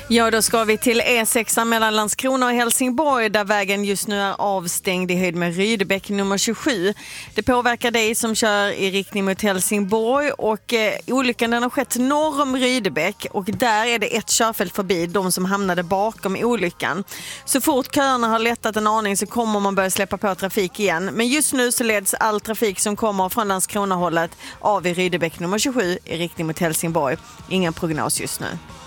Ja, då ska vi till E6 mellan Landskrona och Helsingborg där vägen just nu är avstängd i höjd med Rydebäck nummer 27. Det påverkar dig som kör i riktning mot Helsingborg och olyckan den har skett norr om Rydebäck och där är det ett körfält förbi de som hamnade bakom olyckan. Så fort köerna har lättat en aning så kommer man börja släppa på trafik igen. Men just nu så leds all trafik som kommer från Landskrona-hållet av i Rydebäck nummer 27 i riktning mot Helsingborg. Ingen prognos just nu.